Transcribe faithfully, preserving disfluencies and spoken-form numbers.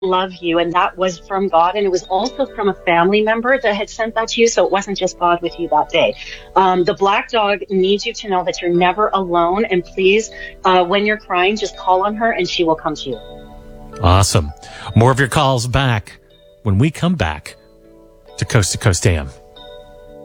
love you, and that was from God, and it was also from a family member that had sent that to you, so it wasn't just God with you that day. Um, the black dog needs you to know that you're never alone, and please, uh, when you're crying, just call on her and she will come to you. Awesome. More of your calls back when we come back to Coast to Coast A M.